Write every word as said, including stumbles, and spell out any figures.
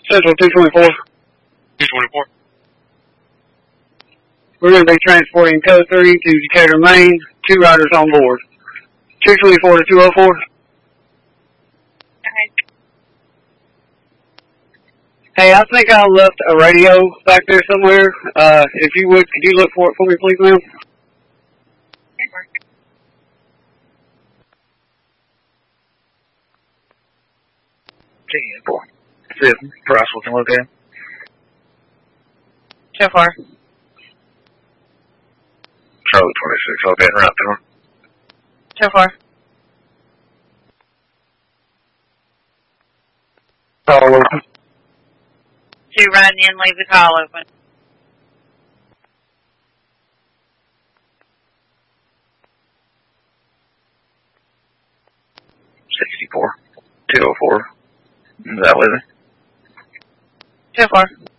Central two twenty-four. two twenty-four. We're going to be transporting code three to Decatur, Maine. Two riders on board. two twenty-four to two oh four. Okay. Hey, I think I left a radio back there somewhere. Uh, if you would, could you look for it for me, please, ma'am? ten four. Seven. Price we can look at. So far. Charlie twenty-six. I'll get right through. So far. Call open. Two riding in, leave the call open. sixty-four. two oh four. Is that with it? So far.